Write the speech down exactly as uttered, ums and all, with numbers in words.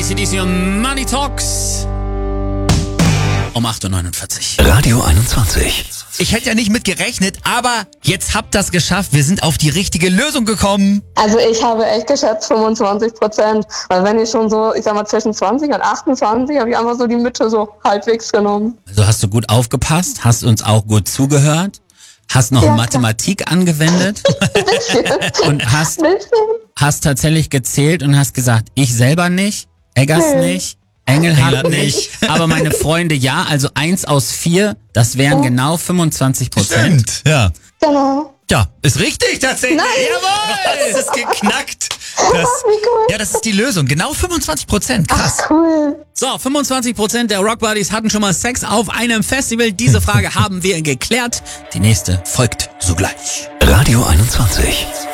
C D C und Money Talks. Um acht Uhr neunundvierzig. Radio einundzwanzig. Ich hätte ja nicht mit gerechnet, aber jetzt habt ihr es geschafft. Wir sind auf die richtige Lösung gekommen. Also ich habe echt geschätzt fünfundzwanzig Prozent. Weil wenn ich schon so, ich sag mal zwischen zwanzig und achtundzwanzig, habe ich einfach so die Mitte so halbwegs genommen. Also hast du gut aufgepasst, hast uns auch gut zugehört, hast noch Ja, Mathematik angewendet Ein bisschen. und hast, Ein bisschen. hast tatsächlich gezählt und hast gesagt, ich selber nicht, Eggers Nee. nicht, Engelhardt Engelhardt nicht, aber meine Freunde ja, also eins aus vier, das wären Ja. genau fünfundzwanzig Prozent. Stimmt, ja. Genau. Ja, ist richtig tatsächlich. Nein. Jawohl, das ist geknackt. Das, Wie cool. ja, das ist die Lösung. Genau fünfundzwanzig Prozent. Krass. Ach, cool. So, fünfundzwanzig Prozent der Rock Buddies hatten schon mal Sex auf einem Festival. Diese Frage haben wir geklärt. Die nächste folgt sogleich. Radio einundzwanzig.